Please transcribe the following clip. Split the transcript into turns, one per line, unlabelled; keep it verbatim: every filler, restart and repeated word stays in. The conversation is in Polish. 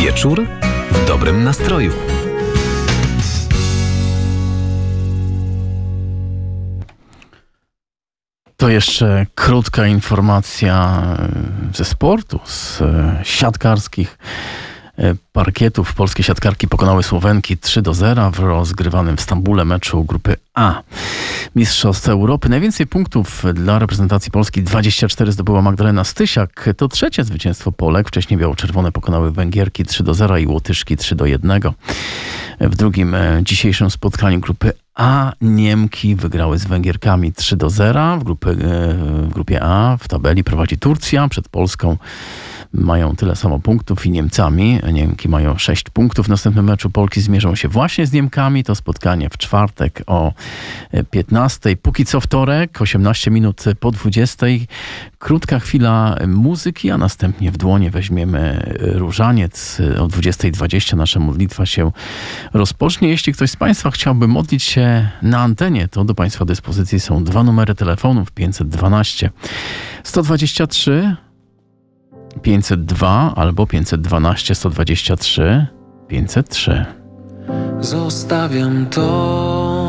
Wieczór w dobrym nastroju.
To jeszcze krótka informacja ze sportu, z siatkarskich parkietów. Polskie siatkarki pokonały Słowenki trzy do zera w rozgrywanym w Stambule meczu grupy A Mistrzostw Europy. Najwięcej punktów dla reprezentacji Polski, dwadzieścia cztery, zdobyła Magdalena Stysiak. To trzecie zwycięstwo Polek. Wcześniej biało-czerwone pokonały Węgierki trzy do zera i Łotyszki trzy do jednego. W drugim dzisiejszym spotkaniu grupy A Niemki wygrały z Węgierkami trzy do zera. W, grupy, w grupie A w tabeli prowadzi Turcja. Przed Polską mają tyle samo punktów i Niemcami. Niemki mają sześć punktów. W następnym meczu Polki zmierzą się właśnie z Niemkami. To spotkanie w czwartek o piętnastej. Póki co wtorek, osiemnaście minut po dwudziestej. Krótka chwila muzyki, a następnie w dłonie weźmiemy różaniec. O dwudziestej dwadzieścia nasza modlitwa się rozpocznie. Jeśli ktoś z Państwa chciałby modlić się na antenie, to do Państwa dyspozycji są dwa numery telefonów: pięćset dwanaście sto dwadzieścia trzy pięćset dwa albo pięćset dwanaście sto dwadzieścia trzy pięćset trzy.
Zostawiam to